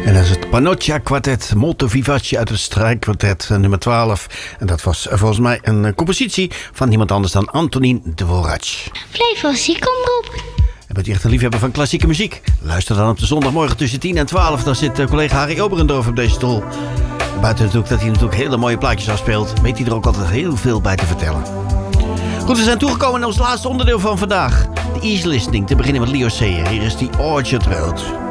En dat is het Panocchia Quartet, Molto Vivace uit het strijkkwartet nummer 12. En dat was volgens mij een compositie van niemand anders dan Antonín Dvořák. Flevo's, kom Rob. En bent u echt een liefhebber van klassieke muziek? Luister dan op de zondagmorgen tussen 10 en 12. Dan zit collega Harry Oberendorf op deze stoel. Buiten natuurlijk dat hij natuurlijk hele mooie plaatjes afspeelt, weet hij er ook altijd heel veel bij te vertellen. Goed, we zijn toegekomen in ons laatste onderdeel van vandaag. De easy listening, te beginnen met Leo Sayer. Hier is die Orchard Road.